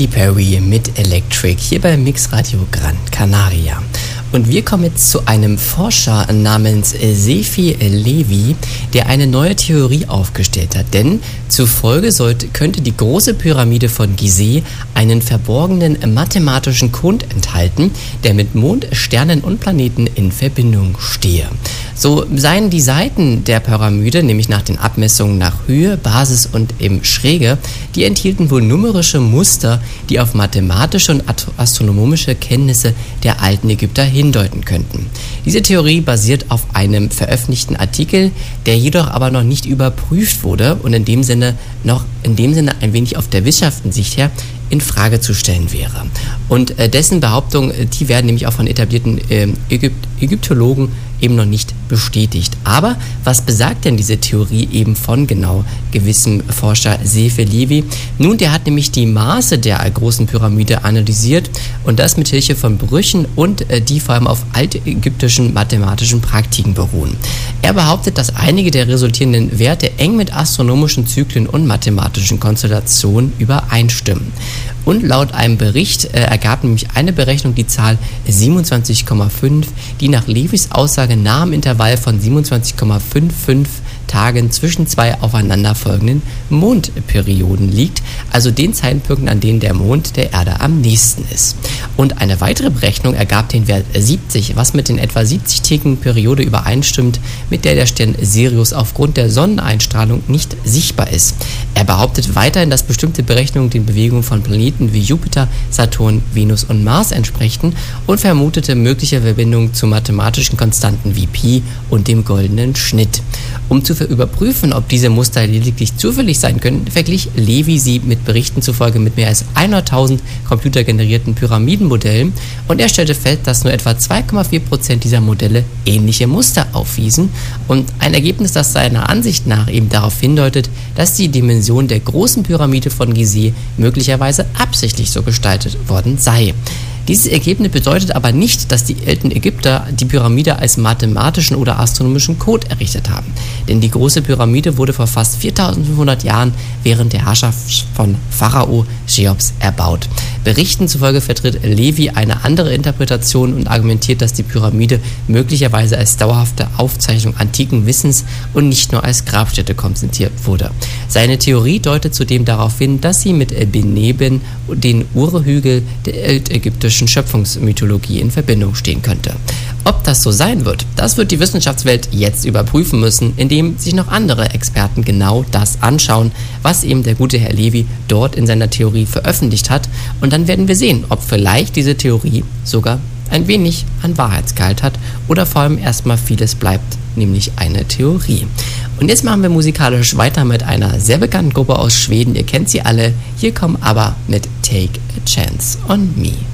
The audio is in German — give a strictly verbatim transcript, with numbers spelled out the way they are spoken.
Katy Perry mit Electric hier bei Mixradio Gran Canaria. Und wir kommen jetzt zu einem Forscher namens Sefi Levi, der eine neue Theorie aufgestellt hat. Denn zufolge sollte, könnte die große Pyramide von Gizeh einen verborgenen mathematischen Code enthalten, der mit Mond, Sternen und Planeten in Verbindung stehe. So seien die Seiten der Pyramide, nämlich nach den Abmessungen nach Höhe, Basis und eben Schräge, die enthielten wohl numerische Muster, die auf mathematische und astronomische Kenntnisse der alten Ägypter hindeuten könnten. Diese Theorie basiert auf einem veröffentlichten Artikel, der jedoch aber noch nicht überprüft wurde und in dem Sinne noch in dem Sinne ein wenig auf der Wissenschaftssicht her in Frage zu stellen wäre. Und äh, dessen Behauptungen, die werden nämlich auch von etablierten äh, Ägypt- Ägyptologen eben noch nicht bestätigt. Aber was besagt denn diese Theorie eben von genau gewissem Forscher Sefi Levi? Nun, der hat nämlich die Maße der großen Pyramide analysiert und das mit Hilfe von Brüchen und äh, die vor allem auf altägyptischen mathematischen Praktiken beruhen. Er behauptet, dass einige der resultierenden Werte eng mit astronomischen Zyklen und mathematischen Konstellationen übereinstimmen. Und laut einem Bericht äh, ergab nämlich eine Berechnung die Zahl siebenundzwanzig Komma fünf, die nach Levis Aussage nah am Intervall von siebenundzwanzig Komma fünfundfünfzig Tagen zwischen zwei aufeinanderfolgenden Mondperioden liegt, also den Zeitpunkten, an denen der Mond der Erde am nächsten ist. Und eine weitere Berechnung ergab den Wert siebzig, was mit den etwa siebzig-tägigen Periode übereinstimmt, mit der der Stern Sirius aufgrund der Sonneneinstrahlung nicht sichtbar ist. Er behauptet weiterhin, dass bestimmte Berechnungen den Bewegungen von Planeten wie Jupiter, Saturn, Venus und Mars entsprechen und vermutete mögliche Verbindungen zu mathematischen Konstanten wie Pi und dem goldenen Schnitt. Um zu überprüfen, ob diese Muster lediglich zufällig sein können, verglich Levi sie mit Berichten zufolge mit mehr als hunderttausend computergenerierten Pyramidenmodellen und er stellte fest, dass nur etwa zwei Komma vier Prozent dieser Modelle ähnliche Muster aufwiesen und ein Ergebnis, das seiner Ansicht nach eben darauf hindeutet, dass die Dimension der großen Pyramide von Gizeh möglicherweise absichtlich so gestaltet worden sei. Dieses Ergebnis bedeutet aber nicht, dass die alten Ägypter die Pyramide als mathematischen oder astronomischen Code errichtet haben. Denn die große Pyramide wurde vor fast viertausendfünfhundert Jahren während der Herrschaft von Pharao Cheops erbaut. Berichten zufolge vertritt Levi eine andere Interpretation und argumentiert, dass die Pyramide möglicherweise als dauerhafte Aufzeichnung antiken Wissens und nicht nur als Grabstätte konzipiert wurde. Seine Theorie deutet zudem darauf hin, dass sie mit Beneben, den Urhügel der altägyptischen Schöpfungsmythologie in Verbindung stehen könnte. Ob das so sein wird, das wird die Wissenschaftswelt jetzt überprüfen müssen, indem sich noch andere Experten genau das anschauen, was eben der gute Herr Levi dort in seiner Theorie veröffentlicht hat. Und dann werden wir sehen, ob vielleicht diese Theorie sogar ein wenig an Wahrheitsgehalt hat oder vor allem erstmal vieles bleibt, nämlich eine Theorie. Und jetzt machen wir musikalisch weiter mit einer sehr bekannten Gruppe aus Schweden. Ihr kennt sie alle. Hier kommen aber mit Take a Chance on Me.